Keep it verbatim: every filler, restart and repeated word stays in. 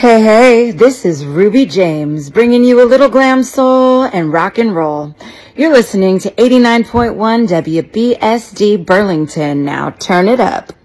Hey, hey, this is Ruby James bringing you a little glam soul and rock and roll. You're listening to eighty-nine point one W B S D Burlington. Now turn it up.